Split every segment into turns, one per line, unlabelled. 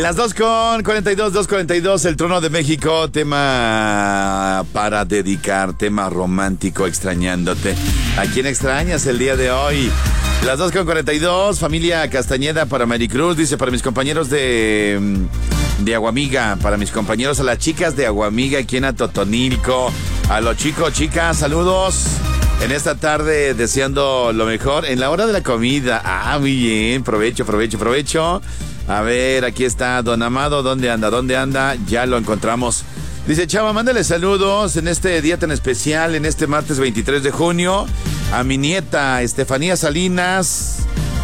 Las 2:42, el Trono de México, tema para dedicar, tema romántico, extrañándote. ¿A quién extrañas el día de hoy? Las 2:42, familia Castañeda para Maricruz, dice, para mis compañeros de Aguamiga, para mis compañeros, a las chicas de Aguamiga, aquí en Atotonilco, a los chicos, chicas, saludos. En esta tarde, deseando lo mejor en la hora de la comida. Muy bien, provecho. A ver, aquí está Don Amado, ¿dónde anda? Ya lo encontramos. Dice, Chava, mándale saludos en este día tan especial, en este martes 23 de junio, a mi nieta Estefanía Salinas.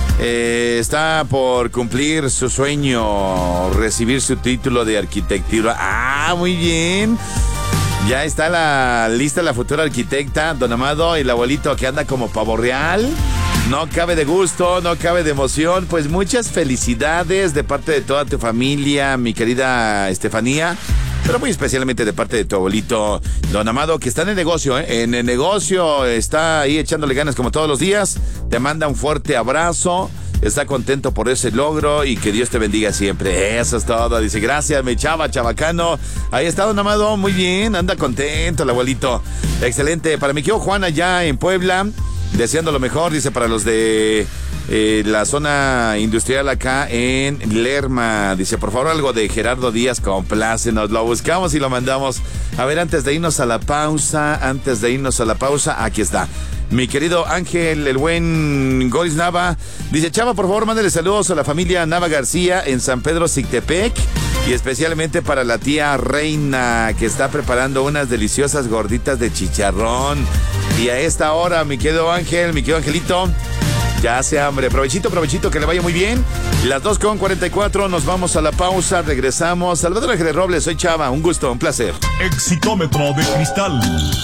Está por cumplir su sueño, recibir su título de arquitectura. Muy bien. Ya está lista la futura arquitecta, Don Amado, el abuelito que anda como pavo real. No cabe de gusto, no cabe de emoción. Pues muchas felicidades de parte de toda tu familia, mi querida Estefanía. Pero muy especialmente de parte de tu abuelito, Don Amado, que está en el negocio, En el negocio está ahí echándole ganas como todos los días. Te manda un fuerte abrazo. Está contento por ese logro y que Dios te bendiga siempre. Eso es todo. Dice, gracias, mi chavacano. Ahí está, Don Amado. Muy bien, anda contento el abuelito. Excelente. Para mi querido Juan allá en Puebla, deseando lo mejor, dice, para los de la zona industrial acá en Lerma. Dice, por favor, algo de Gerardo Díaz, complácenos. Lo buscamos y lo mandamos. A ver, antes de irnos a la pausa, aquí está. Mi querido Ángel, el buen Goris Nava, dice, Chava, por favor, mándale saludos a la familia Nava García en San Pedro Sictepec y especialmente para la tía Reina, que está preparando unas deliciosas gorditas de chicharrón. Y a esta hora, mi querido Ángel, mi querido Angelito, ya hace hambre. Provechito, que le vaya muy bien. Las 2:44, nos vamos a la pausa, regresamos. Salvador Ángeles Robles, soy Chava, un gusto, un placer.
Exitómetro de cristal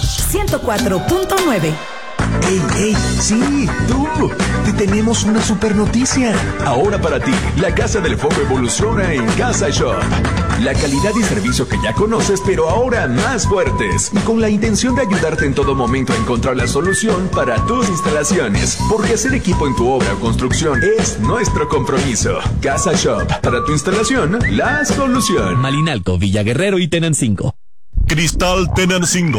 104.9.
¡Ey! ¡Sí! ¡Tú! Te tenemos una super noticia. Ahora para ti, la Casa del Foco evoluciona en Casa Shop. La calidad y servicio que ya conoces, pero ahora más fuertes. Y con la intención de ayudarte en todo momento a encontrar la solución para tus instalaciones. Porque hacer equipo en tu obra o construcción es nuestro compromiso. Casa Shop. Para tu instalación, la solución.
Malinalco, Villaguerrero y Tenancingo.
Cristal Tenancingo.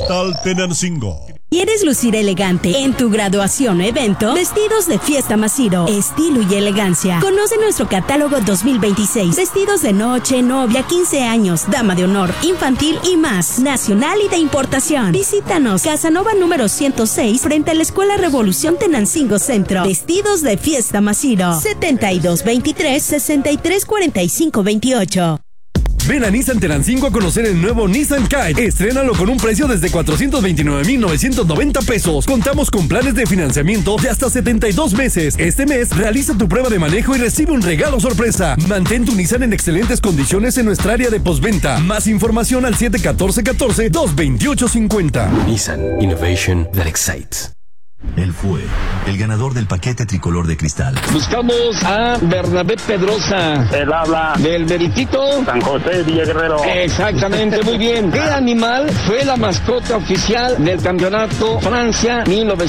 ¿Quieres lucir elegante en tu graduación o evento? Vestidos de Fiesta Masiro, estilo y elegancia. Conoce nuestro catálogo 2026. Vestidos de noche, novia, 15 años, dama de honor, infantil y más. Nacional y de importación. Visítanos, Casanova número 106, frente a la Escuela Revolución Tenancingo Centro. Vestidos de Fiesta Masiro. 7223-634528.
Ven a Nissan Tenancingo a conocer el nuevo Nissan Kite. Estrénalo con un precio desde 429,990 pesos. Contamos con planes de financiamiento de hasta 72 meses. Este mes, realiza tu prueba de manejo y recibe un regalo sorpresa. Mantén tu Nissan en excelentes condiciones en nuestra área de postventa. Más información al 714-228-50.
Nissan Innovation that excites.
Él fue el ganador del paquete tricolor de cristal.
Buscamos a Bernabé Pedrosa.
Él habla
del Veritito
San José Villaguerrero.
Exactamente, muy bien. ¿Qué animal fue la mascota oficial del campeonato Francia 1900?